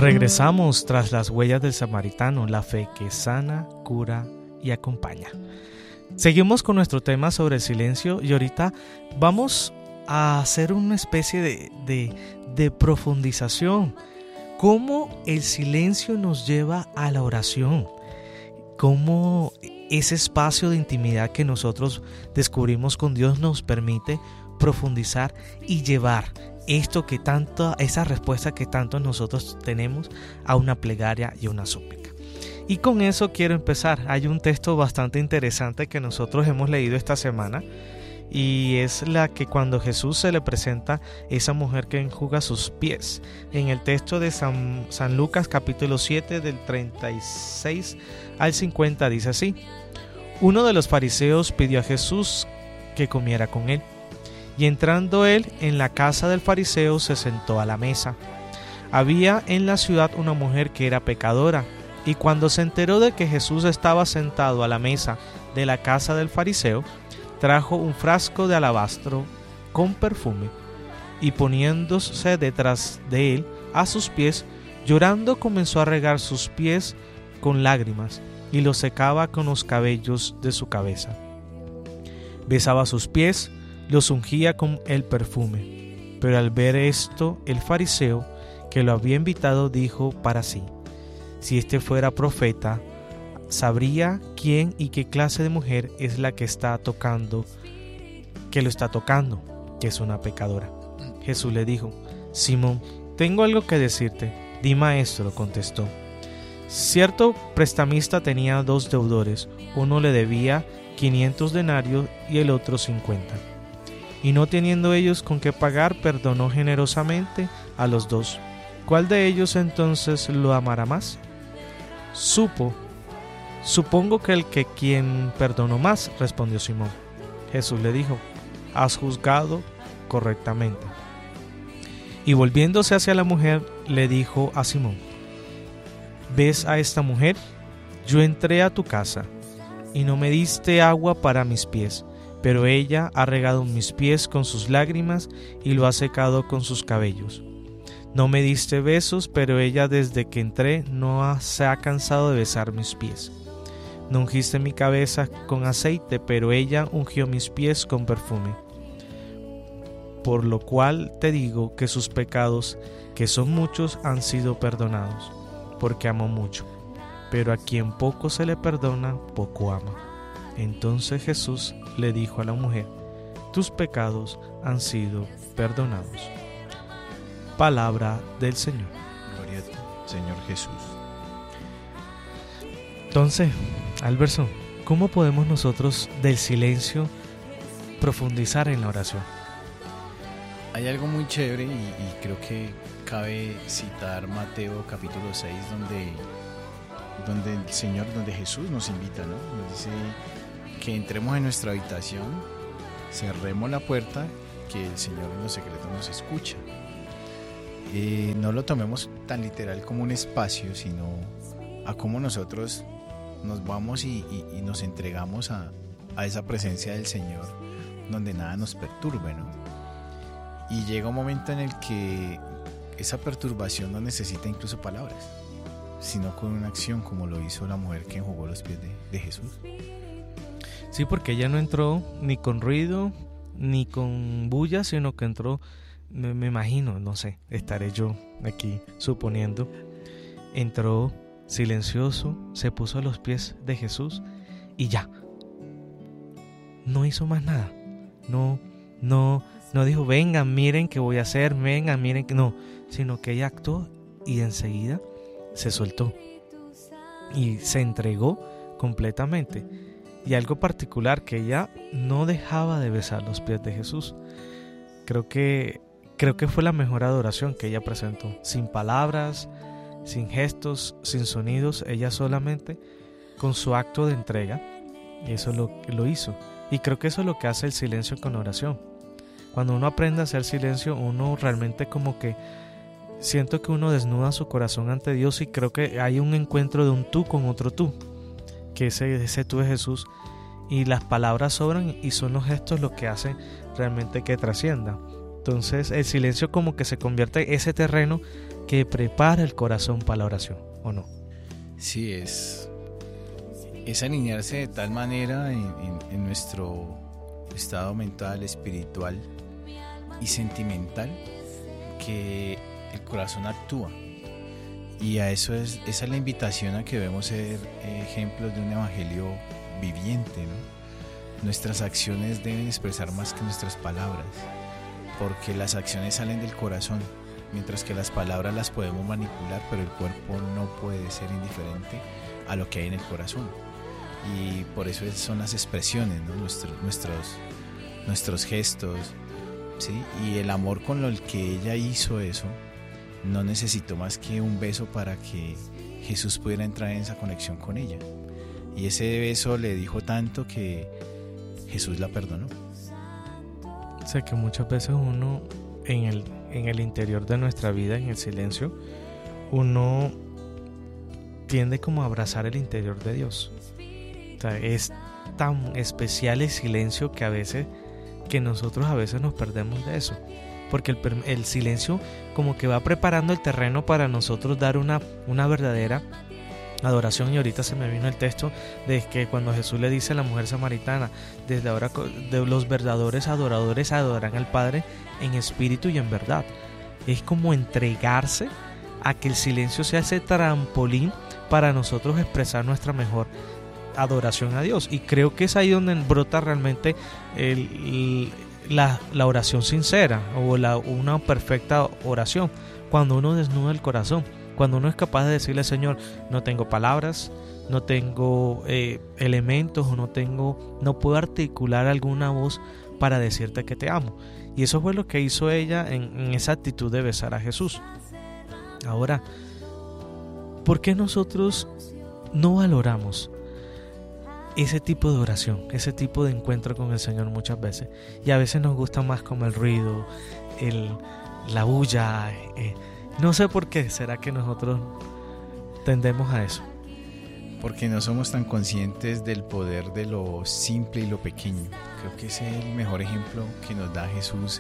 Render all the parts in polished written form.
Regresamos tras las huellas del samaritano, la fe que sana, cura y acompaña. Seguimos con nuestro tema sobre el silencio y ahorita vamos a hacer una especie de profundización. Cómo el silencio nos lleva a la oración. Cómo ese espacio de intimidad que nosotros descubrimos con Dios nos permite profundizar y llevar esa respuesta que tanto nosotros tenemos a una plegaria y una súplica. Y con eso quiero empezar. Hay un texto bastante interesante que nosotros hemos leído esta semana y es la que cuando Jesús se le presenta esa mujer que enjuga sus pies. En el texto de San Lucas capítulo 7 del 36 al 50 dice así: uno de los fariseos pidió a Jesús que comiera con él. Y entrando él en la casa del fariseo se sentó a la mesa. Había en la ciudad una mujer que era pecadora, y cuando se enteró de que Jesús estaba sentado a la mesa de la casa del fariseo, trajo un frasco de alabastro con perfume, y poniéndose detrás de él a sus pies, llorando comenzó a regar sus pies con lágrimas, y los secaba con los cabellos de su cabeza. Besaba sus pies, los ungía con el perfume. Pero al ver esto, el fariseo que lo había invitado dijo para sí: si este fuera profeta, sabría quién y qué clase de mujer es la que lo está tocando, que es una pecadora. Jesús le dijo: Simón, tengo algo que decirte. Di, maestro, contestó. Cierto prestamista tenía 2 deudores, uno le debía 500 denarios y el otro 50. Y no teniendo ellos con qué pagar, perdonó generosamente a los 2. ¿Cuál de ellos entonces lo amará más? Supongo que quien perdonó más, respondió Simón. Jesús le dijo: has juzgado correctamente. Y volviéndose hacia la mujer, le dijo a Simón: ¿ves a esta mujer? Yo entré a tu casa y no me diste agua para mis pies, pero ella ha regado mis pies con sus lágrimas y lo ha secado con sus cabellos. No me diste besos, pero ella desde que entré se ha cansado de besar mis pies. No ungiste mi cabeza con aceite, pero ella ungió mis pies con perfume. Por lo cual te digo que sus pecados, que son muchos, han sido perdonados, porque amó mucho. Pero a quien poco se le perdona, poco ama. Entonces Jesús le dijo a la mujer: tus pecados han sido perdonados. Palabra del Señor. Gloria a ti, Señor Jesús. Entonces, Alberto, ¿cómo podemos nosotros del silencio profundizar en la oración? Hay algo muy chévere y creo que cabe citar Mateo capítulo 6 donde Jesús nos invita, ¿no? Nos dice que entremos en nuestra habitación, cerremos la puerta, que el Señor en lo secreto nos escucha. No lo tomemos tan literal como un espacio, sino a cómo nosotros nos vamos y nos entregamos a esa presencia del Señor, donde nada nos perturbe, ¿no? Y llega un momento en el que esa perturbación no necesita incluso palabras, sino con una acción, como lo hizo la mujer que enjugó los pies de Jesús. Sí, porque ella no entró ni con ruido ni con bulla, sino que entró, me imagino, no sé, estaré yo aquí suponiendo, entró silencioso, se puso a los pies de Jesús y ya, no hizo más nada, no dijo: vengan, miren qué voy a hacer, vengan, miren que no, sino que ella actuó y enseguida se soltó y se entregó completamente. Y algo particular, que ella no dejaba de besar los pies de Jesús. Creo que fue la mejor adoración que ella presentó, sin palabras, sin gestos, sin sonidos, ella solamente con su acto de entrega, y eso lo hizo. Y creo que eso es lo que hace el silencio con oración. Cuando uno aprende a hacer silencio, uno realmente como que siento que uno desnuda su corazón ante Dios, y creo que hay un encuentro de un tú con otro tú, que ese tú es Jesús, y las palabras sobran y son los gestos lo que hacen realmente que trascienda. Entonces el silencio como que se convierte en ese terreno que prepara el corazón para la oración, ¿o no? Sí, es alinearse de tal manera en nuestro estado mental, espiritual y sentimental, que el corazón actúa. Y a eso esa es la invitación a que debemos ser ejemplos de un evangelio viviente, ¿no? Nuestras acciones deben expresar más que nuestras palabras, porque las acciones salen del corazón, mientras que las palabras las podemos manipular, pero el cuerpo no puede ser indiferente a lo que hay en el corazón. Y por eso son las expresiones, ¿no? Nuestros gestos, ¿sí? Y el amor con el que ella hizo eso no necesitó más que un beso para que Jesús pudiera entrar en esa conexión con ella. Y ese beso le dijo tanto que Jesús la perdonó. O sea que muchas veces uno en el interior de nuestra vida, en el silencio, uno tiende como a abrazar el interior de Dios. O sea, es tan especial el silencio que nosotros a veces nos perdemos de eso, porque el silencio como que va preparando el terreno para nosotros dar una verdadera adoración. Y ahorita se me vino el texto de que cuando Jesús le dice a la mujer samaritana: desde ahora de los verdaderos adoradores adorarán al Padre en espíritu y en verdad. Es como entregarse a que el silencio sea ese trampolín para nosotros expresar nuestra mejor adoración a Dios. Y creo que es ahí donde brota realmente la oración sincera, o una perfecta oración, cuando uno desnuda el corazón, cuando uno es capaz de decirle: Señor, no tengo palabras, no tengo elementos, o no puedo articular alguna voz para decirte que te amo. Y eso fue lo que hizo ella en esa actitud de besar a Jesús. Ahora, ¿por qué nosotros no valoramos ese tipo de oración, ese tipo de encuentro con el Señor muchas veces? Y a veces nos gusta más como el ruido, la bulla. No sé por qué será que nosotros tendemos a eso. Porque no somos tan conscientes del poder de lo simple y lo pequeño. Creo que ese es el mejor ejemplo que nos da Jesús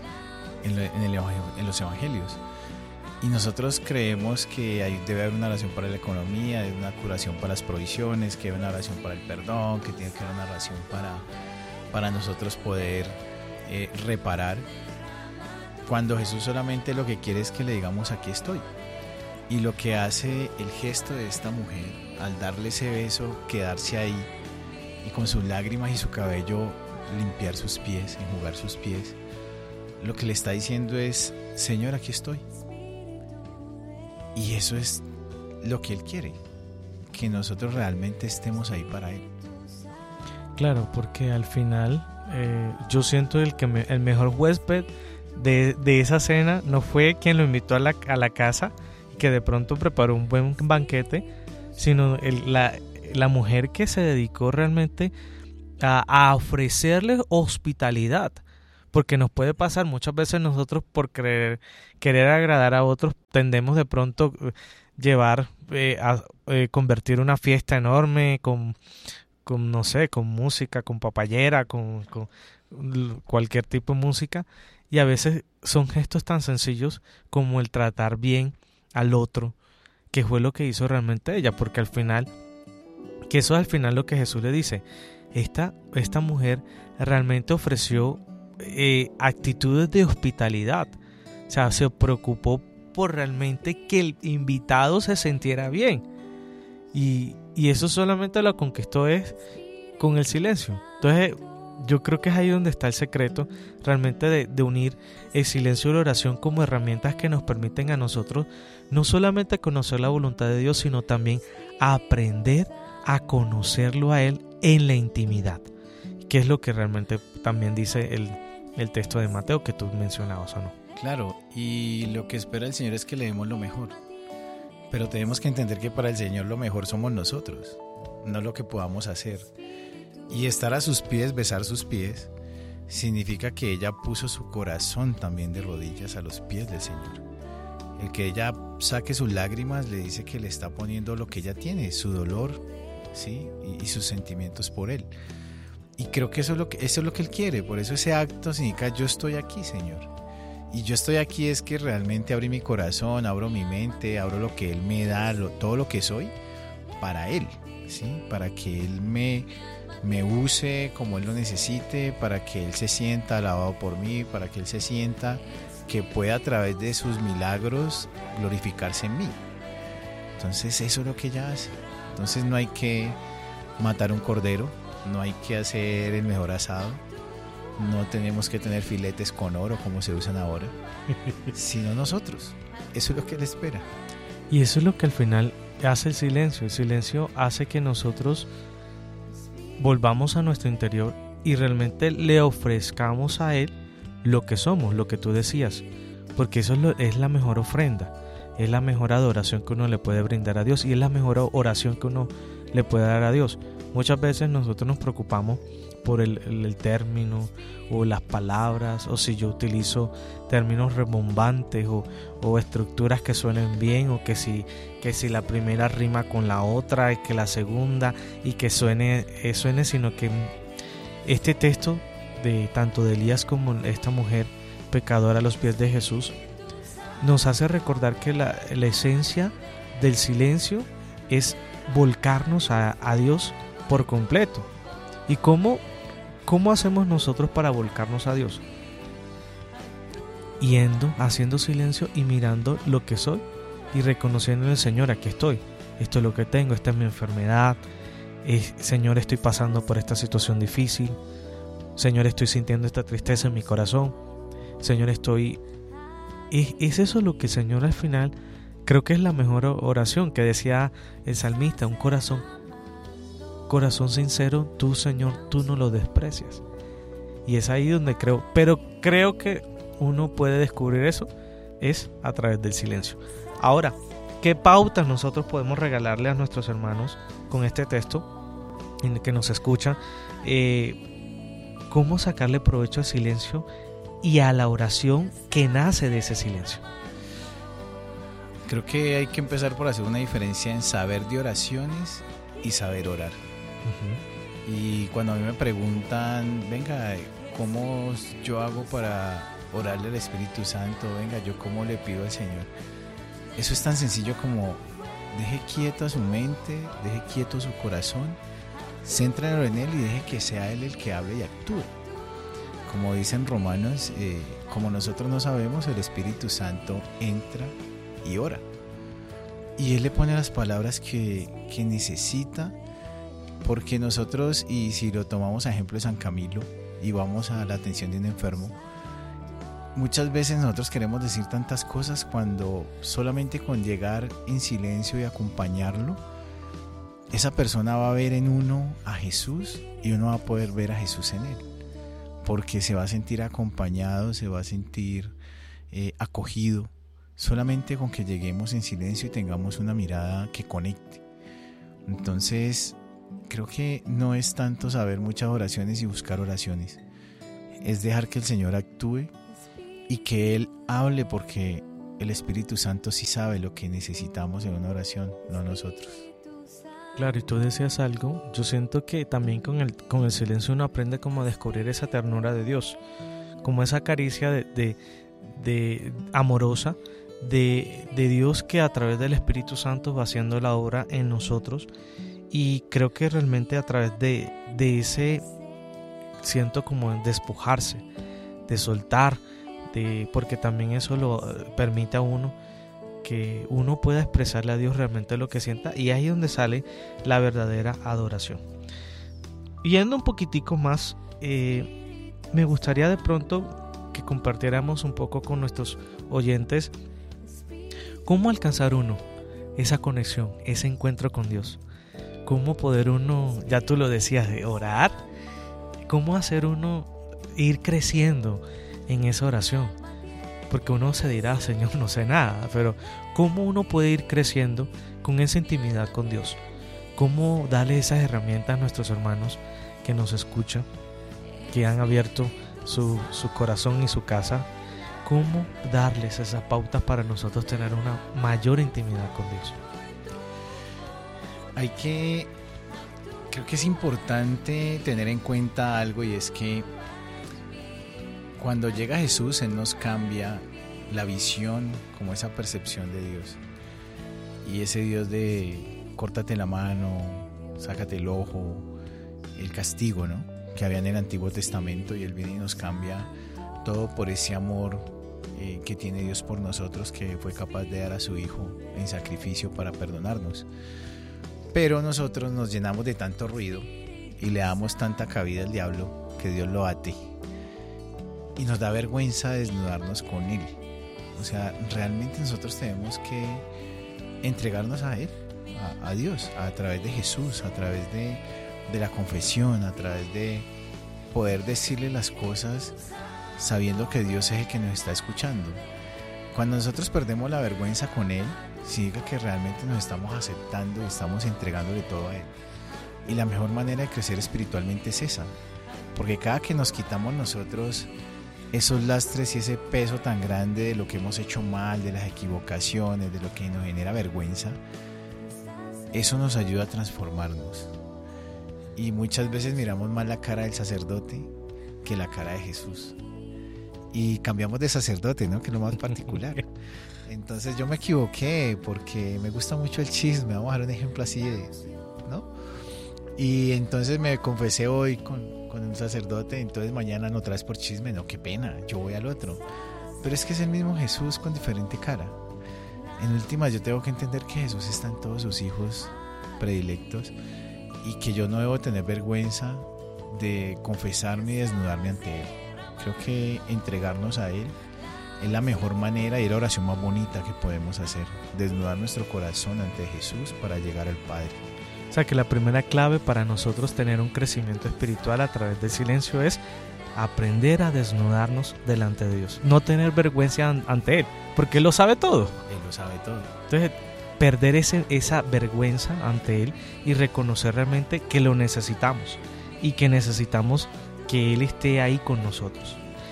en los evangelios. Y nosotros creemos que debe haber una oración para la economía, una oración para las provisiones, que hay una oración para el perdón, que tiene que haber una oración para nosotros poder reparar, cuando Jesús solamente lo que quiere es que le digamos: aquí estoy. Y lo que hace el gesto de esta mujer al darle ese beso, quedarse ahí y con sus lágrimas y su cabello limpiar sus pies, enjugar sus pies, lo que le está diciendo es: Señor, aquí estoy. Y eso es lo que Él quiere, que nosotros realmente estemos ahí para Él. Claro, porque al final yo siento el mejor huésped de esa cena no fue quien lo invitó a la casa, que de pronto preparó un buen banquete, sino la mujer que se dedicó realmente a ofrecerle hospitalidad. Porque nos puede pasar muchas veces, nosotros por querer agradar a otros tendemos de pronto convertir una fiesta enorme con no sé, con música, con papayera, con cualquier tipo de música, y a veces son gestos tan sencillos como el tratar bien al otro, que fue lo que hizo realmente ella, porque al final, que eso es al final lo que Jesús le dice: esta mujer realmente ofreció actitudes de hospitalidad. O sea, se preocupó por realmente que el invitado se sintiera bien, y eso solamente lo conquistó con el silencio. Entonces yo creo que es ahí donde está el secreto realmente de unir el silencio y la oración como herramientas que nos permiten a nosotros no solamente conocer la voluntad de Dios, sino también aprender a conocerlo a Él en la intimidad, que es lo que realmente también dice el texto de Mateo que tú mencionabas, ¿o no? Claro, y lo que espera el Señor es que le demos lo mejor, pero tenemos que entender que para el Señor lo mejor somos nosotros, no lo que podamos hacer. Y estar a sus pies, besar sus pies, significa que ella puso su corazón también de rodillas a los pies del Señor. El que ella saque sus lágrimas le dice que le está poniendo lo que ella tiene, su dolor, ¿sí? y sus sentimientos por Él. Y creo que eso es lo que Él quiere. Por eso ese acto significa: yo estoy aquí, Señor. Y yo estoy aquí es que realmente abrí mi corazón, abro mi mente, abro lo que Él me da, todo lo que soy para Él, ¿sí? Para que Él me use como Él lo necesite, para que Él se sienta alabado por mí, para que Él se sienta que pueda a través de sus milagros glorificarse en mí. Entonces eso es lo que ella hace. Entonces no hay que matar un cordero, no hay que hacer el mejor asado, no tenemos que tener filetes con oro como se usan ahora, sino nosotros. Eso es lo que Él espera. Y eso es lo que al final hace el silencio. El silencio hace que nosotros volvamos a nuestro interior y realmente le ofrezcamos a Él lo que somos, lo que tú decías, porque eso es la mejor ofrenda, es la mejor adoración que uno le puede brindar a Dios y es la mejor oración que uno le puede dar a Dios. Muchas veces nosotros nos preocupamos por el término o las palabras, o si yo utilizo términos rebombantes o estructuras que suenen bien, o que si la primera rima con la otra y que la segunda y que suene, sino que este texto de tanto de Elías como esta mujer pecadora a los pies de Jesús nos hace recordar que la esencia del silencio es volcarnos a Dios por completo. ¿Y cómo hacemos nosotros para volcarnos a Dios? Haciendo silencio y mirando lo que soy y reconociendo en el Señor: aquí estoy, esto es lo que tengo, esta es mi enfermedad, Señor, estoy pasando por esta situación difícil, Señor, estoy sintiendo esta tristeza en mi corazón, Señor, es eso lo que, Señor, al final creo que es la mejor oración que decía el salmista: un corazón sincero, tú, Señor, tú no lo desprecias. Y es ahí donde creo que uno puede descubrir eso es a través del silencio. Ahora, ¿qué pautas nosotros podemos regalarle a nuestros hermanos con este texto en el que nos escuchan? ¿Cómo sacarle provecho al silencio y a la oración que nace de ese silencio? Creo que hay que empezar por hacer una diferencia en saber de oraciones y saber orar. Uh-huh. Y cuando a mí me preguntan, venga, ¿cómo yo hago para orarle al Espíritu Santo? Venga, ¿yo cómo le pido al Señor? Eso es tan sencillo como deje quieto su mente, deje quieto su corazón, céntralo en Él y deje que sea Él el que hable y actúe. Como dicen Romanos, como nosotros no sabemos, el Espíritu Santo entra y ora. Y Él le pone las palabras que necesita, porque nosotros, y si lo tomamos a ejemplo de San Camilo y vamos a la atención de un enfermo, muchas veces nosotros queremos decir tantas cosas cuando solamente con llegar en silencio y acompañarlo, esa persona va a ver en uno a Jesús y uno va a poder ver a Jesús en él, porque se va a sentir acompañado, se va a sentir acogido, solamente con que lleguemos en silencio y tengamos una mirada que conecte. Entonces, creo que no es tanto saber muchas oraciones y buscar oraciones, es dejar que el Señor actúe y que Él hable, porque el Espíritu Santo sí sabe lo que necesitamos en una oración, no nosotros. Claro, y tú decías algo, yo siento que también con el silencio uno aprende como a descubrir esa ternura de Dios, como esa caricia de amorosa de Dios, que a través del Espíritu Santo va haciendo la obra en nosotros. Y creo que realmente a través de ese, siento como despojarse, de soltar, porque también eso lo permite a uno que uno pueda expresarle a Dios realmente lo que sienta, y ahí es donde sale la verdadera adoración. Yendo un poquitico más, me gustaría de pronto que compartiéramos un poco con nuestros oyentes cómo alcanzar uno esa conexión, ese encuentro con Dios. Cómo poder uno, ya tú lo decías, de orar, cómo hacer uno ir creciendo en esa oración. Porque uno se dirá: Señor, no sé nada, pero cómo uno puede ir creciendo con esa intimidad con Dios. Cómo darle esas herramientas a nuestros hermanos que nos escuchan, que han abierto su corazón y su casa. Cómo darles esas pautas para nosotros tener una mayor intimidad con Dios. Creo que es importante tener en cuenta algo, y es que Cuando llega Jesús, Él nos cambia la visión, como esa percepción de Dios. Y ese Dios de córtate la mano, sácate el ojo, el castigo, ¿no?, que había en el Antiguo Testamento, y Él viene y nos cambia todo por ese amor que tiene Dios por nosotros, que fue capaz de dar a su Hijo en sacrificio para perdonarnos. Pero nosotros nos llenamos de tanto ruido y le damos tanta cabida al diablo que Dios lo ate. Y nos da vergüenza desnudarnos con Él. O sea, realmente nosotros tenemos que entregarnos a Él, a Dios, a través de Jesús, a través de la confesión, a través de poder decirle las cosas sabiendo que Dios es el que nos está escuchando. Cuando nosotros perdemos la vergüenza con Él, significa que realmente nos estamos aceptando y estamos entregándole todo a Él. Y la mejor manera de crecer espiritualmente es esa, porque cada que nos quitamos nosotros esos lastres y ese peso tan grande de lo que hemos hecho mal, de las equivocaciones, de lo que nos genera vergüenza, eso nos ayuda a transformarnos. Y muchas veces miramos más la cara del sacerdote que la cara de Jesús. Y cambiamos de sacerdote, ¿no?, que es lo más particular. Entonces yo me equivoqué porque me gusta mucho el chisme. Vamos a dar un ejemplo así, ¿no? Y entonces me confesé hoy con un sacerdote, entonces mañana no traes por chisme. No, qué pena, yo voy al otro. Pero es que es el mismo Jesús con diferente cara. En última, yo tengo que entender que Jesús está en todos sus hijos predilectos y que yo no debo tener vergüenza de confesarme y desnudarme ante Él. Creo que entregarnos a Él es la mejor manera y es la oración más bonita que podemos hacer. Desnudar nuestro corazón ante Jesús para llegar al Padre. O sea que la primera clave para nosotros tener un crecimiento espiritual a través del silencio es aprender a desnudarnos delante de Dios. No tener vergüenza ante Él, porque Él lo sabe todo. Él lo sabe todo. Entonces, perder esa vergüenza ante Él y reconocer realmente que lo necesitamos y que necesitamos que Él esté ahí con nosotros.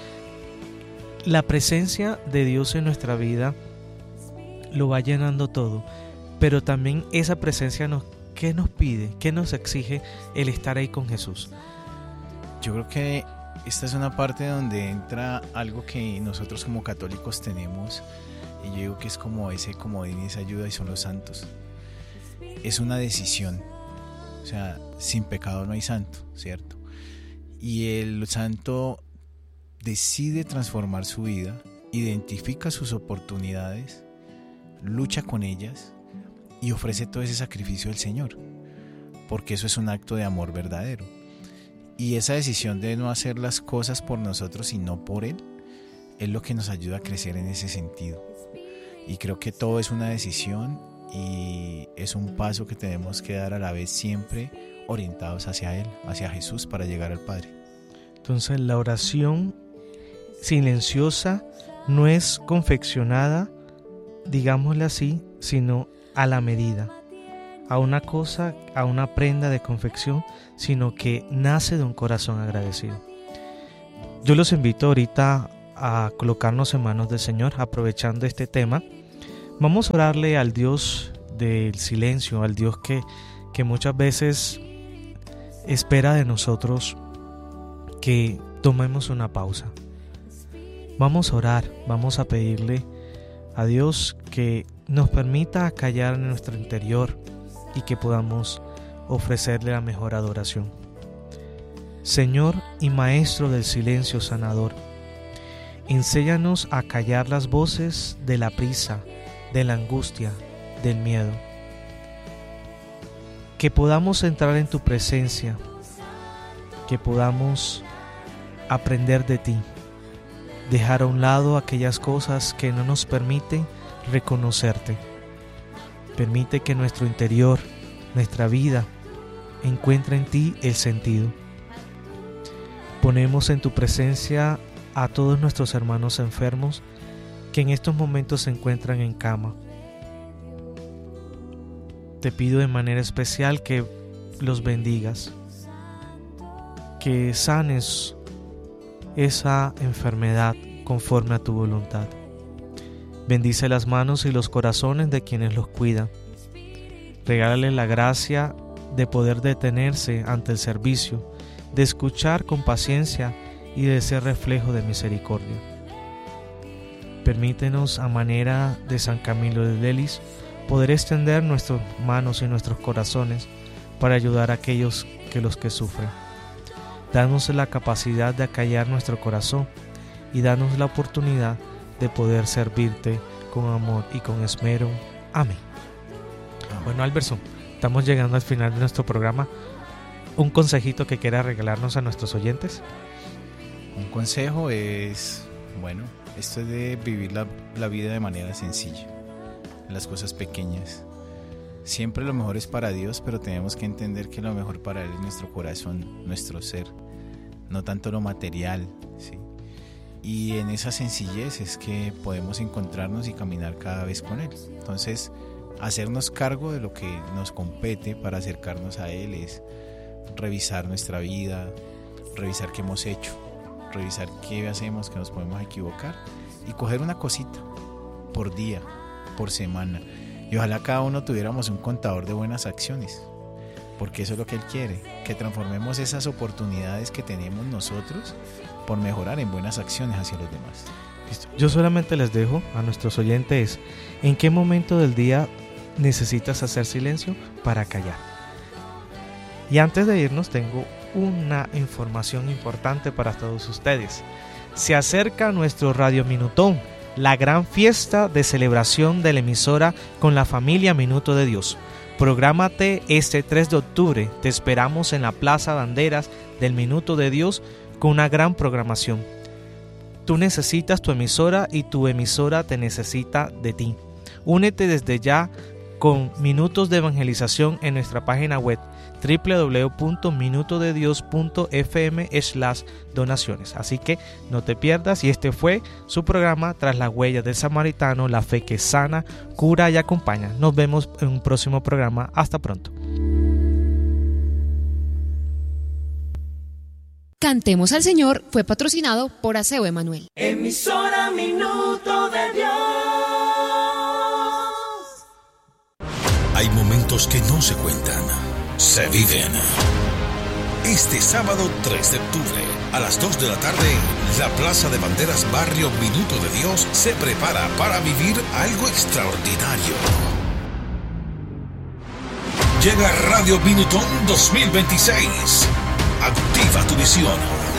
La presencia de Dios en nuestra vida lo va llenando todo, pero también esa presencia ¿qué nos pide? ¿Qué nos exige el estar ahí con Jesús? Yo creo que esta es una parte donde entra algo que nosotros como católicos tenemos, y yo digo que es como ese comodín y esa ayuda, y son los santos. Es una decisión. O sea, sin pecado no hay santo, ¿cierto? Y el santo decide transformar su vida, identifica sus oportunidades, lucha con ellas y ofrece todo ese sacrificio al Señor, porque eso es un acto de amor verdadero. Y esa decisión de no hacer las cosas por nosotros sino por Él es lo que nos ayuda a crecer en ese sentido. Y creo que todo es una decisión y es un paso que tenemos que dar a la vez, siempre orientados hacia Él, hacia Jesús, para llegar al Padre. Entonces la oración silenciosa no es confeccionada, digámosle así, sino a la medida, a una cosa, a una prenda de confección, sino que nace de un corazón agradecido. Yo los invito ahorita a colocarnos en manos del Señor, aprovechando este tema. Vamos a orarle al Dios del silencio, al Dios que muchas veces espera de nosotros que tomemos una pausa. Vamos a orar, vamos a pedirle a Dios que nos permita callar en nuestro interior y que podamos ofrecerle la mejor adoración. Señor y Maestro del silencio sanador, enséñanos a callar las voces de la prisa, de la angustia, del miedo. Que podamos entrar en tu presencia, que podamos aprender de ti, dejar a un lado aquellas cosas que no nos permiten reconocerte. Permite que nuestro interior, nuestra vida, encuentre en ti el sentido. Ponemos en tu presencia a todos nuestros hermanos enfermos que en estos momentos se encuentran en cama. Te pido de manera especial que los bendigas, que sanes esa enfermedad conforme a tu voluntad. Bendice las manos y los corazones de quienes los cuidan. Regálale la gracia de poder detenerse ante el servicio, de escuchar con paciencia y de ser reflejo de misericordia. Permítenos, a manera de San Camilo de Lelis, poder extender nuestras manos y nuestros corazones para ayudar a aquellos que sufren. Danos la capacidad de acallar nuestro corazón y danos la oportunidad de poder servirte con amor y con esmero. Amén. Bueno, Alberson, estamos llegando al final de nuestro programa. ¿Un consejito que quiera regalarnos a nuestros oyentes? Un consejo es, esto es de vivir la vida de manera sencilla, las cosas pequeñas. Siempre lo mejor es para Dios, pero tenemos que entender que lo mejor para Él es nuestro corazón, nuestro ser, no tanto lo material, ¿sí? Y en esa sencillez es que podemos encontrarnos y caminar cada vez con Él. Entonces, hacernos cargo de lo que nos compete para acercarnos a Él es revisar nuestra vida, revisar qué hemos hecho, revisar qué hacemos, que nos podemos equivocar y coger una cosita por día, por semana. Y ojalá cada uno tuviéramos un contador de buenas acciones, porque eso es lo que Él quiere, que transformemos esas oportunidades que tenemos nosotros por mejorar en buenas acciones hacia los demás. Yo solamente les dejo a nuestros oyentes en qué momento del día necesitas hacer silencio para callar. Y antes de irnos tengo una información importante para todos ustedes. Se acerca nuestro Radio Minutón, la gran fiesta de celebración de la emisora con la familia Minuto de Dios. Prográmate este 3 de octubre, te esperamos en la Plaza Banderas del Minuto de Dios con una gran programación. Tú necesitas tu emisora y tu emisora te necesita de ti. Únete desde ya con minutos de evangelización en nuestra página web www.minutodedios.fm/donaciones. Así que no te pierdas, y este fue su programa Tras las huellas del samaritano, la fe que sana, cura y acompaña. Nos vemos en un próximo programa. Hasta pronto. Cantemos al Señor fue patrocinado por Aseo Emanuel. Emisora Minuto de Dios. Hay momentos que no se cuentan, se viven. Este sábado 3 de octubre, a las 2 de la tarde, la Plaza de Banderas Barrio Minuto de Dios se prepara para vivir algo extraordinario. Llega Radio Minutón 2026. Activa tu misión.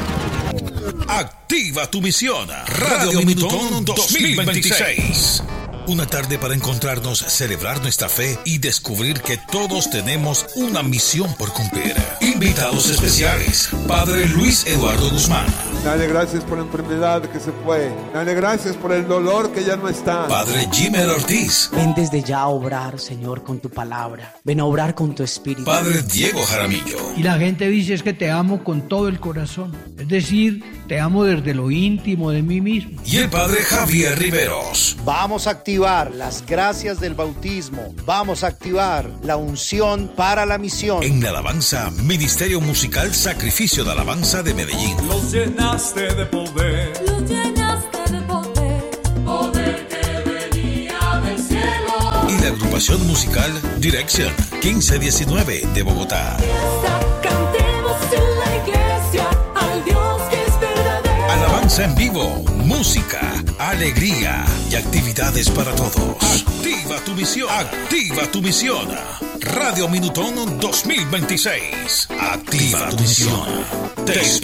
Activa tu misión. Radio Minutón 2026. Una tarde para encontrarnos, celebrar nuestra fe y descubrir que todos tenemos una misión por cumplir. Invitados especiales: Padre Luis Eduardo Guzmán. Dale gracias por la enfermedad que se fue. Dale gracias por el dolor que ya no está. Padre Jiménez Ortiz. Ven desde ya a obrar, Señor, con tu palabra. Ven a obrar con tu espíritu. Padre Diego Jaramillo. Y la gente dice es que te amo con todo el corazón. Es decir, te amo desde lo íntimo de mí mismo. Y el Padre Javier Riveros. Vamos a activar las gracias del bautismo. Vamos a activar la unción para la misión. En la alabanza, Ministerio Musical Sacrificio de Alabanza de Medellín. Los llenaste de poder. Los llenaste de poder. Poder que venía del cielo. Y la agrupación musical Direction 1519 de Bogotá. Cantemos en la iglesia al Dios que es verdadero. Alabanza en vivo, música, alegría y actividades para todos. Activa tu misión. Activa tu misión. Radio Minutón 2026. Activa tu misión. Te esperamos.